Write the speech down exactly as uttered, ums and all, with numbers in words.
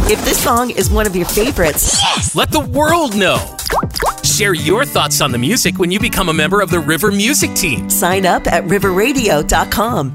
If this song is one of your favorites, yes! Let the world know. Share your thoughts on the music when you become a member of the River Music Team. Sign up at river radio dot com.